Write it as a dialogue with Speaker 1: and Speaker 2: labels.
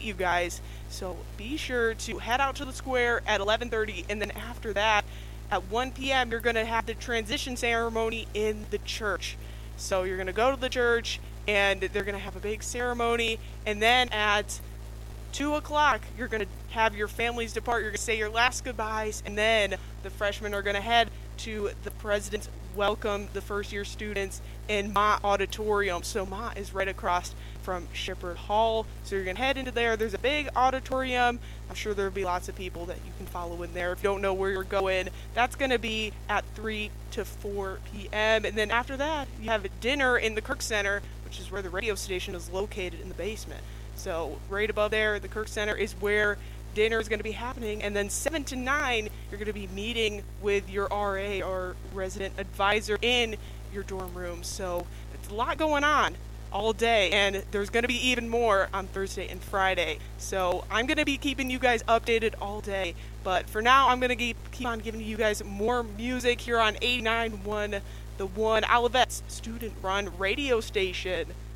Speaker 1: you guys. So be sure to head out to the square at 11:30, and then after that, at 1 p.m., you're going to have the transition ceremony in the church. So you're going to go to the church, and they're going to have a big ceremony, and then at 2 o'clock, you're going to have your families depart. You're going to say your last goodbyes, and then the freshmen are going to head to the president's welcome the first year students in Mott Auditorium. So Mott is right across from Shippard Hall. So you're going to head into there. There's a big auditorium. I'm sure there'll be lots of people that you can follow in there. If you don't know where you're going, that's going to be at 3 to 4 p.m. And then after that, you have dinner in the Kirk Center, which is where the radio station is located in the basement. So right above there, the Kirk Center is where dinner is going to be happening. And then 7 to 9, you're going to be meeting with your RA or resident advisor in your dorm room. So it's a lot going on all day, and there's going to be even more on Thursday and Friday. So I'm going to be keeping you guys updated all day. But for now, I'm going to keep on giving you guys more music here on 89.1 The One, Olivet's student-run radio station.